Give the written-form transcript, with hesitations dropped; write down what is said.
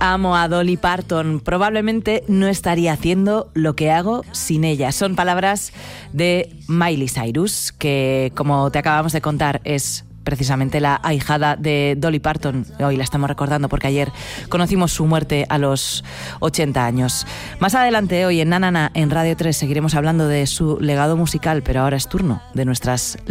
Amo a Dolly Parton. Probablemente no estaría haciendo lo que hago sin ella. Son palabras de Miley Cyrus, que, como te acabamos de contar, es precisamente la ahijada de Dolly Parton. Hoy la estamos recordando porque ayer conocimos su muerte a los 80 años. Más adelante, hoy en Na Na Na, en Radio 3, seguiremos hablando de su legado musical, pero ahora es turno de nuestras